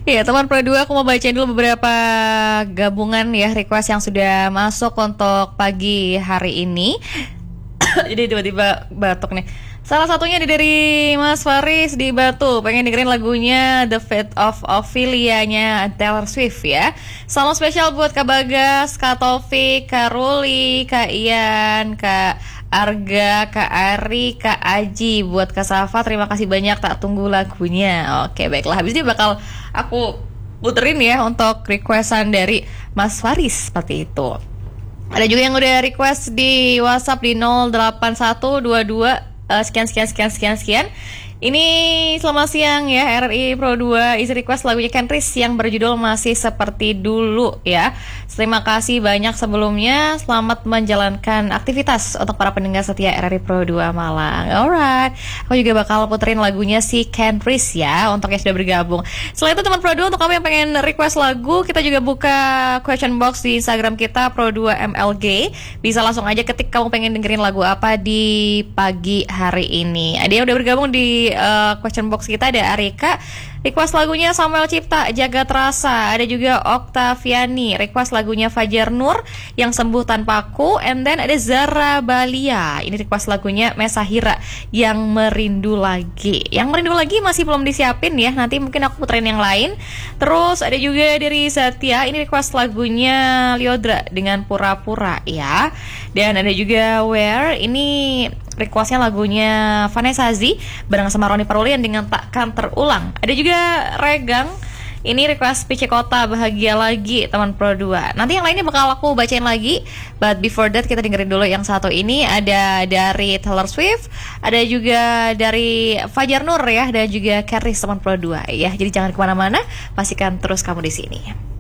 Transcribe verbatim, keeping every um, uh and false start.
Iya, teman Pro dua, aku mau bacain dulu beberapa gabungan ya request yang sudah masuk untuk pagi hari ini. Jadi tiba-tiba batuk nih. Salah satunya nih dari Mas Faris di Batu, pengen dengerin lagunya The Fate of Ophelia-nya Taylor Swift ya. Salam spesial buat Kak Bagas, Kak Taufik, Kak Ruli, Kak Ian, Kak Arga, Kak Ari, Kak Aji, buat Kak Safa, terima kasih banyak, tak tunggu lagunya. Oke, baiklah, habis ini bakal aku puterin ya untuk requestan dari Mas Faris seperti itu. Ada juga yang udah request di WhatsApp di nol delapan satu dua dua uh, sekian sekian sekian sekian sekian. Ini selamat siang ya R R I Pro dua, isi request lagunya Kentris yang berjudul Masih Seperti Dulu ya. Terima kasih banyak sebelumnya, selamat menjalankan aktivitas untuk para pendengar setia R R I Pro dua Malang. Alright, aku juga bakal puterin lagunya si Kentris ya untuk yang sudah bergabung. Selain itu teman Pro dua, untuk kamu yang pengen request lagu, kita juga buka question box di Instagram kita Pro dua M L G. Bisa langsung aja ketik kamu pengen dengerin lagu apa di pagi hari ini. Ada yang udah bergabung di Uh, question box kita, ada Arika request lagunya Samuel Cipta Jagat Rasa, ada juga Oktaviani request lagunya Fajar Nur yang Sembuh Tanpa Aku, and then ada Zara Balia ini request lagunya Mesahira yang Merindu Lagi. Yang Merindu Lagi masih belum disiapin ya, nanti mungkin aku puterin yang lain. Terus ada juga dari Satya, ini request lagunya Liodra dengan Pura-Pura ya. Dan ada juga Where, ini requestnya lagunya Vanessa Azzi bareng sama Roni Parulian dengan Takkan Terulang. Ada juga Regang, ini request P C Kota Bahagia Lagi teman Pro dua. Nanti yang lainnya bakal aku bacain lagi, but before that kita dengerin dulu yang satu ini. Ada dari Taylor Swift, ada juga dari Fajar Nur ya, dan juga Keris teman Pro dua ya. Jadi jangan kemana-mana, pastikan terus kamu di sini.